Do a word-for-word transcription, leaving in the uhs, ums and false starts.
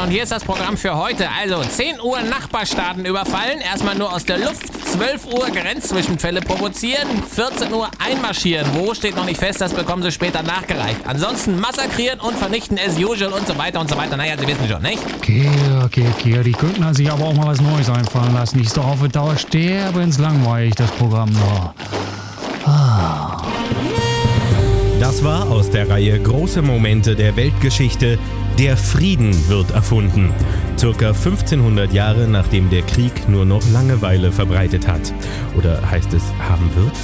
und hier ist das Programm für heute. Also zehn Uhr Nachbarstaaten überfallen, erstmal nur aus der Luft, zwölf Uhr Grenzzwischenfälle provozieren, vierzehn Uhr einmarschieren. Wo steht noch nicht fest, das bekommen Sie später nachgereicht. Ansonsten massakrieren und vernichten as usual und so weiter und so weiter. Naja, Sie wissen schon, nicht? Okay, okay, okay, die könnten sich aber auch mal was Neues einfallen lassen. Ist doch auf die Dauer sterbenslangweilig, das Programm noch. Ah. Das war aus der Reihe Große Momente der Weltgeschichte. Der Frieden wird erfunden. Circa fünfzehnhundert Jahre nachdem der Krieg nur noch Langeweile verbreitet hat. Oder heißt es haben wird?